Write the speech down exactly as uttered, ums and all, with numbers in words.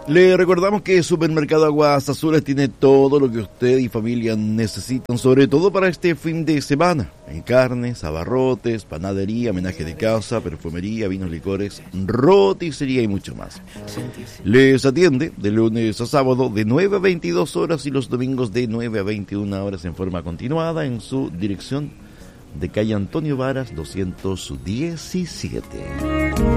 Le recordamos que Supermercado Aguas Azules tiene todo lo que usted y familia necesitan, sobre todo para este fin de semana. En carnes, abarrotes, panadería, menaje de casa, perfumería, vinos, licores, roticería y mucho más. Les atiende de lunes a sábado de nueve a veintidós horas y los domingos de nueve a veintiuna horas en forma continuada en su dirección de calle Antonio Varas doscientos diecisiete.